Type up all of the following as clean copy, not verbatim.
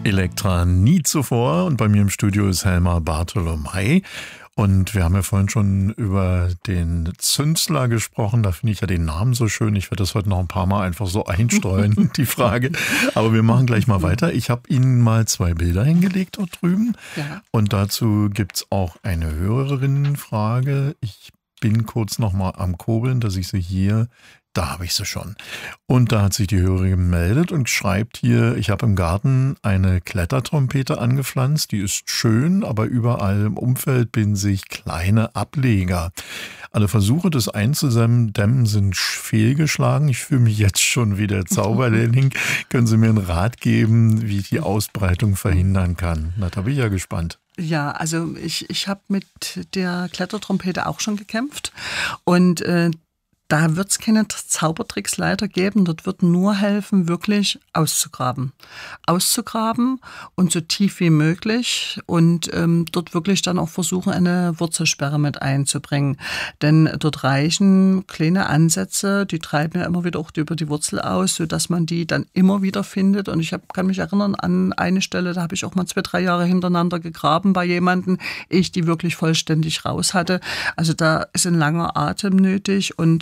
Elektra nie zuvor und bei mir im Studio ist Helma Bartholomei. Und wir haben ja vorhin schon über den Zünzler gesprochen. Da finde ich ja den Namen so schön. Ich werde das heute noch ein paar Mal einfach so einstreuen, die Frage. Aber wir machen gleich mal weiter. Ich habe Ihnen mal 2 Bilder hingelegt dort drüben. Ja. Und dazu gibt's auch eine Hörerinnenfrage. Ich bin kurz noch mal am Kurbeln, dass ich sie hier... Da habe ich sie schon. Und da hat sich die Hörerin gemeldet und schreibt hier, ich habe im Garten eine Klettertrompete angepflanzt, die ist schön, aber überall im Umfeld binden sich kleine Ableger. Alle Versuche, das einzudämmen, sind fehlgeschlagen. Ich fühle mich jetzt schon wie der Zauberlehrling. Können Sie mir einen Rat geben, wie ich die Ausbreitung verhindern kann? Na, da bin ich ja gespannt. Ja, also ich habe mit der Klettertrompete auch schon gekämpft und da wird es keine Zaubertricks leider geben. Dort wird nur helfen, wirklich auszugraben. Auszugraben und so tief wie möglich und dort wirklich dann auch versuchen, eine Wurzelsperre mit einzubringen. Denn dort reichen kleine Ansätze, die treiben ja immer wieder auch über die Wurzel aus, sodass man die dann immer wieder findet. Und ich kann mich erinnern an eine Stelle, da habe ich auch mal 2-3 Jahre hintereinander gegraben bei jemandem, ehe ich die wirklich vollständig raus hatte. Also da ist ein langer Atem nötig und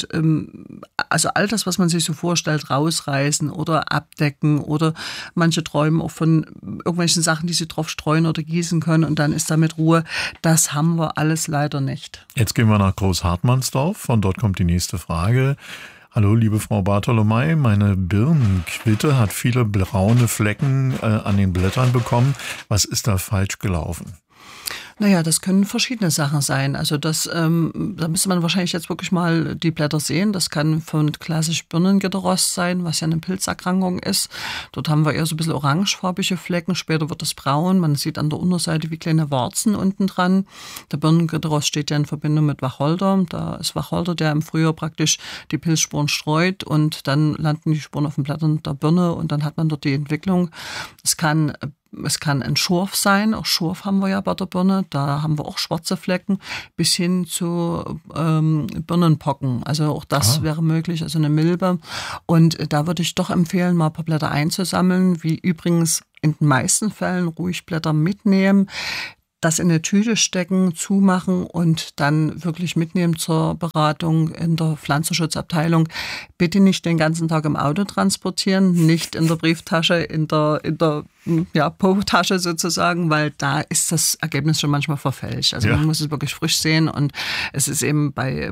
also all das, was man sich so vorstellt, rausreißen oder abdecken oder manche träumen auch von irgendwelchen Sachen, die sie drauf streuen oder gießen können und dann ist damit Ruhe. Das haben wir alles leider nicht. Jetzt gehen wir nach Großhartmannsdorf. Von dort kommt die nächste Frage. Hallo, liebe Frau Bartholomei, meine Birnenquitte hat viele braune Flecken an den Blättern bekommen. Was ist da falsch gelaufen? Naja, das können verschiedene Sachen sein. Also da müsste man wahrscheinlich jetzt wirklich mal die Blätter sehen. Das kann von klassisch Birnengitterrost sein, was ja eine Pilzerkrankung ist. Dort haben wir eher so ein bisschen orangefarbige Flecken. Später wird es braun. Man sieht an der Unterseite wie kleine Warzen unten dran. Der Birnengitterrost steht ja in Verbindung mit Wacholder. Da ist Wacholder, der im Frühjahr praktisch die Pilzsporen streut und dann landen die Sporen auf den Blättern der Birne und dann hat man dort die Entwicklung. Es kann ein Schorf sein, auch Schorf haben wir ja bei der Birne, da haben wir auch schwarze Flecken, bis hin zu Birnenpocken, also auch das wäre möglich, also eine Milbe. Und da würde ich doch empfehlen, mal ein paar Blätter einzusammeln, wie übrigens in den meisten Fällen ruhig Blätter mitnehmen, das in eine Tüte stecken, zumachen und dann wirklich mitnehmen zur Beratung in der Pflanzenschutzabteilung. Bitte nicht den ganzen Tag im Auto transportieren, nicht in der Brieftasche, in der Po-Tasche sozusagen, weil da ist das Ergebnis schon manchmal verfälscht. Also man muss es wirklich frisch sehen und es ist eben bei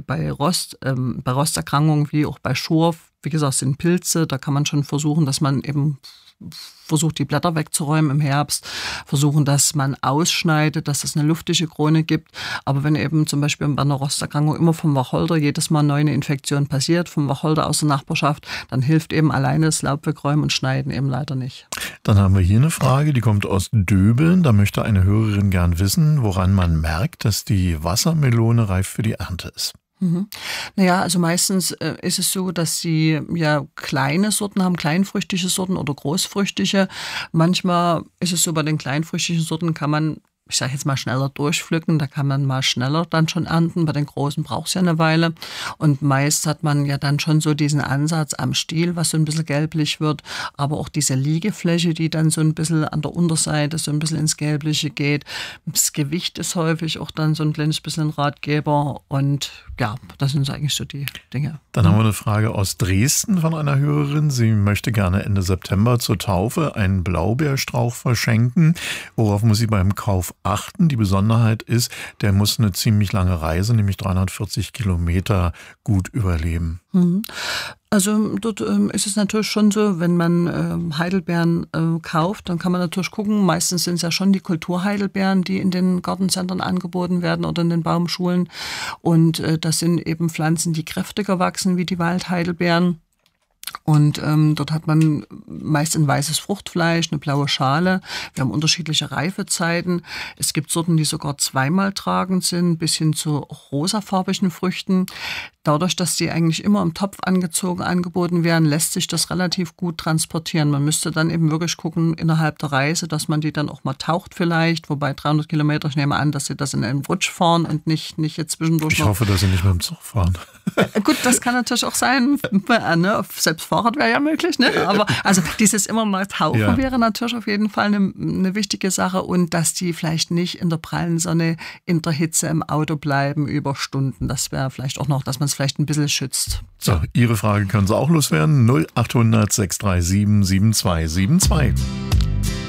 Rosterkrankungen wie auch bei Schorf, wie gesagt, sind Pilze, da kann man schon versuchen, dass man eben versucht, die Blätter wegzuräumen im Herbst, versuchen, dass man ausschneidet, dass es eine luftige Krone gibt. Aber wenn eben zum Beispiel bei einer Rosterkrankung immer vom Wacholder jedes Mal neu eine Infektion passiert, vom Wacholder aus der Nachbarschaft, dann hilft eben alleine das Laub wegräumen und schneiden eben leider nicht. Dann haben wir hier eine Frage, die kommt aus Döbeln. Da möchte eine Hörerin gern wissen, woran man merkt, dass die Wassermelone reif für die Ernte ist. Naja, also meistens ist es so, dass sie ja kleine Sorten haben, kleinfrüchtige Sorten oder großfrüchtige. Manchmal ist es so, bei den kleinfrüchtigen Sorten kann man, ich sage jetzt mal, schneller durchpflücken, da kann man mal schneller dann schon ernten. Bei den großen braucht es ja eine Weile. Und meist hat man ja dann schon so diesen Ansatz am Stiel, was so ein bisschen gelblich wird, aber auch diese Liegefläche, die dann so ein bisschen an der Unterseite so ein bisschen ins Gelbliche geht. Das Gewicht ist häufig auch dann so ein kleines bisschen Ratgeber und ja, das sind eigentlich so die Dinge. Dann haben wir eine Frage aus Dresden von einer Hörerin. Sie möchte gerne Ende September zur Taufe einen Blaubeerstrauch verschenken. Worauf muss sie beim Kauf achten? Die Besonderheit ist, der muss eine ziemlich lange Reise, nämlich 340 Kilometer, gut überleben. Also dort ist es natürlich schon so, wenn man Heidelbeeren kauft, dann kann man natürlich gucken, meistens sind es ja schon die Kulturheidelbeeren, die in den Gartencentern angeboten werden oder in den Baumschulen und das sind eben Pflanzen, die kräftiger wachsen wie die Waldheidelbeeren. Und dort hat man meist ein weißes Fruchtfleisch, eine blaue Schale. Wir haben unterschiedliche Reifezeiten. Es gibt Sorten, die sogar zweimal tragend sind, bis hin zu rosafarbigen Früchten. Dadurch, dass die eigentlich immer im Topf angeboten werden, lässt sich das relativ gut transportieren. Man müsste dann eben wirklich gucken innerhalb der Reise, dass man die dann auch mal taucht vielleicht. Wobei 300 Kilometer, ich nehme an, dass sie das in einem Rutsch fahren und nicht jetzt zwischendurch. Ich hoffe, dass sie nicht mit dem Zug fahren. Gut, das kann natürlich auch sein. Ne? Selbst Fahrrad wäre ja möglich, ne? Aber also dieses immer mal tauchen wäre natürlich auf jeden Fall eine wichtige Sache und dass die vielleicht nicht in der prallen Sonne in der Hitze im Auto bleiben über Stunden. Das wäre vielleicht auch noch, dass man es vielleicht ein bisschen schützt. So, Ihre Frage können Sie auch loswerden. 0800 637 7272.